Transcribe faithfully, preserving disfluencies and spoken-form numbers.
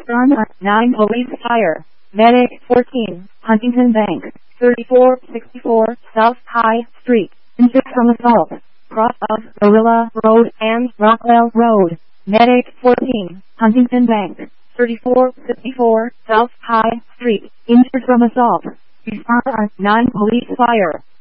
on nine Police Fire. Medic fourteen, Huntington Bank, thirty-four sixty-four South High Street, injured from assault, cross of Gorilla Road and Rockwell Road. Medic fourteen, Huntington Bank, thirty-four fifty-four South High Street, injured from assault. Respond on nine Police Fire.